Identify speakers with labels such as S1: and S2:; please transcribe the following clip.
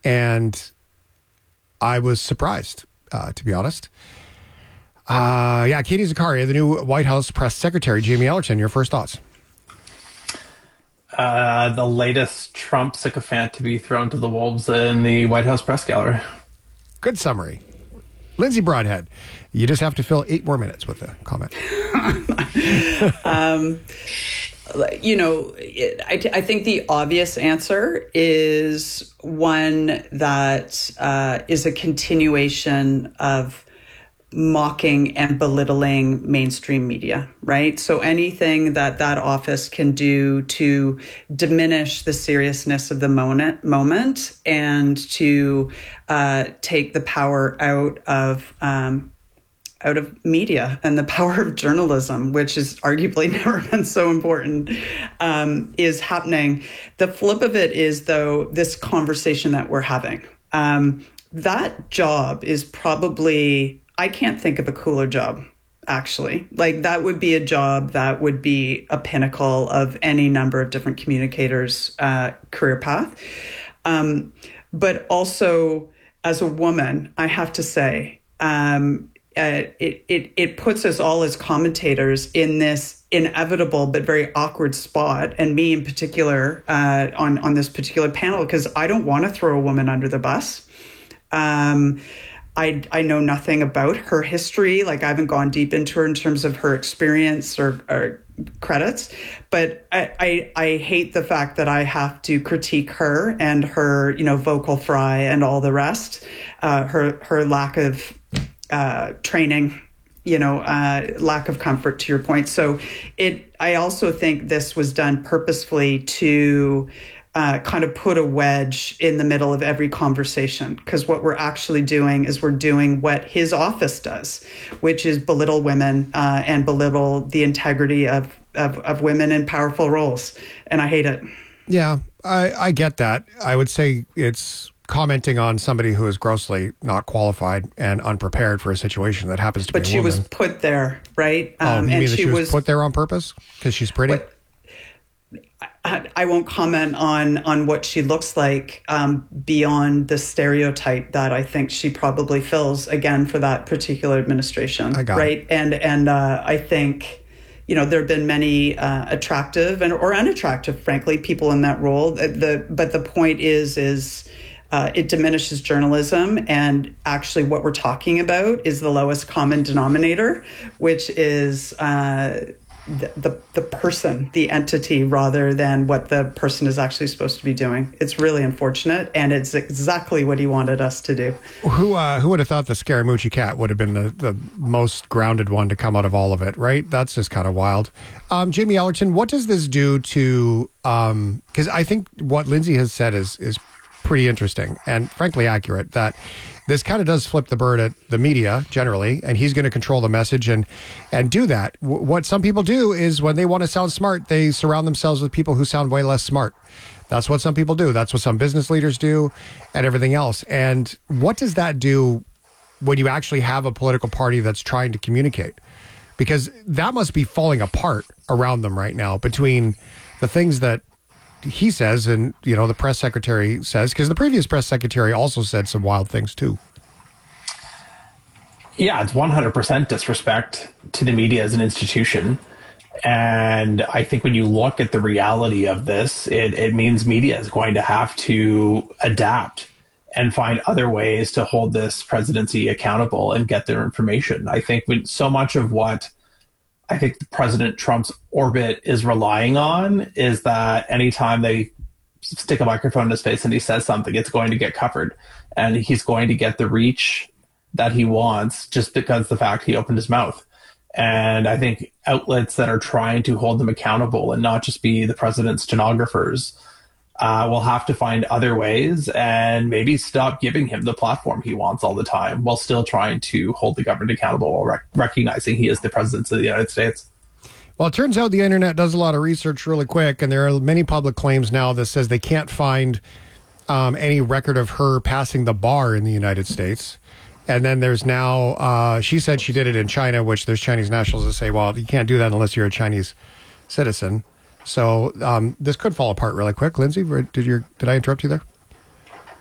S1: And I was surprised, to be honest. Katie Zakaria, the new White House press secretary. Jamie Ellerton, your first thoughts?
S2: The latest Trump sycophant to be thrown to the wolves in the White House press gallery.
S1: Good summary. Lindsay Broadhead, you just have to fill 8 more minutes with a comment.
S3: I think the obvious answer is one that is a continuation of mocking and belittling mainstream media, right? So anything that office can do to diminish the seriousness of the moment and to take the power out of media and the power of journalism, which has arguably never been so important, is happening. The flip of it is, though, this conversation that we're having. That job is probably, I can't think of a cooler job, actually. Like, that would be a job that would be a pinnacle of any number of different communicators' career path. But also, as a woman, I have to say, it puts us all as commentators in this inevitable but very awkward spot, and me in particular on this particular panel, because I don't want to throw a woman under the bus. I know nothing about her history. Like, I haven't gone deep into her in terms of her experience or credits, but I hate the fact that I have to critique her and her, vocal fry and all the rest, her lack of training, lack of comfort, to your point. So I also think this was done purposefully to kind of put a wedge in the middle of every conversation, because what we're actually doing is we're doing what his office does, which is belittle women and belittle the integrity of women in powerful roles. And I hate it.
S1: Yeah, I get that. I would say it's commenting on somebody who is grossly not qualified and unprepared for a situation that happens to be a woman.
S3: But she was put there, right?
S1: You mean that she was put there on purpose because she's pretty?
S3: I won't comment on what she looks like beyond the stereotype that I think she probably fills, again, for that particular administration.
S1: I got
S3: right?
S1: it.
S3: And I think, there have been many attractive or unattractive, frankly, people in that role. But the point is it diminishes journalism, and actually what we're talking about is the lowest common denominator, which is the person, the entity, rather than what the person is actually supposed to be doing. It's really unfortunate, and it's exactly what he wanted us to do.
S1: Who would have thought the Scaramucci cat would have been the most grounded one to come out of all of it, right? That's just kind of wild. Jamie Ellerton, what does this do to, because I think what Lindsay has said is pretty interesting and frankly accurate, that this kind of does flip the bird at the media generally, and he's going to control the message and do that. What some people do is when they want to sound smart, they surround themselves with people who sound way less smart. That's what some people do. That's what some business leaders do and everything else. And what does that do when you actually have a political party that's trying to communicate? Because that must be falling apart around them right now between the things that he says and, the press secretary says, because the previous press secretary also said some wild things too.
S2: Yeah, it's 100% disrespect to the media as an institution. And I think when you look at the reality of this, it means media is going to have to adapt and find other ways to hold this presidency accountable and get their information. I think so much of what I think President Trump's orbit is relying on is that anytime they stick a microphone in his face and he says something, it's going to get covered. And he's going to get the reach that he wants just because the fact he opened his mouth. And I think outlets that are trying to hold them accountable and not just be the president's stenographers will have to find other ways and maybe stop giving him the platform he wants all the time while still trying to hold the government accountable while recognizing he is the president of the United States.
S1: Well, it turns out the internet does a lot of research really quick, and there are many public claims now that says they can't find any record of her passing the bar in the United States. And then there's now, she said she did it in China, which there's Chinese nationals that say, well, you can't do that unless you're a Chinese citizen. So this could fall apart really quick. Lindsay, did I interrupt you there?